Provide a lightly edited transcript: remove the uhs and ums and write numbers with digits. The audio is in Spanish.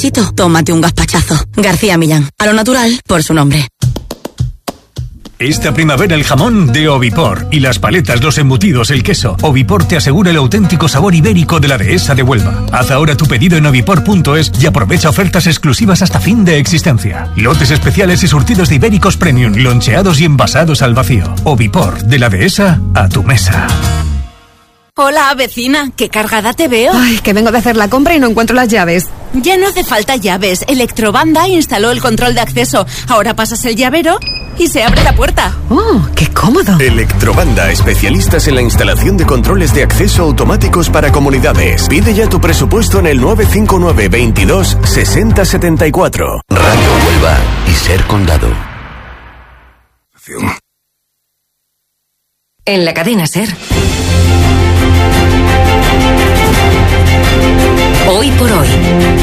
Chito, tómate un gazpachazo. García Millán, a lo natural, por su nombre. Esta primavera el jamón de Ovipor y las paletas, los embutidos, el queso. Ovipor te asegura el auténtico sabor ibérico de la dehesa de Huelva. Haz ahora tu pedido en ovipor.es y aprovecha ofertas exclusivas hasta fin de existencia. Lotes especiales y surtidos de ibéricos premium, loncheados y envasados al vacío. Ovipor, de la dehesa a tu mesa. Hola, vecina, qué cargada te veo. Ay, que vengo de hacer la compra y no encuentro las llaves. Ya no hace falta llaves. Electrobanda instaló el control de acceso. Ahora pasas el llavero y se abre la puerta. ¡Oh, qué cómodo! Electrobanda, especialistas en la instalación de controles de acceso automáticos para comunidades. Pide ya tu presupuesto en el 959 22 60 74. Radio Huelva y Ser Condado. En la cadena Ser. Hoy por hoy.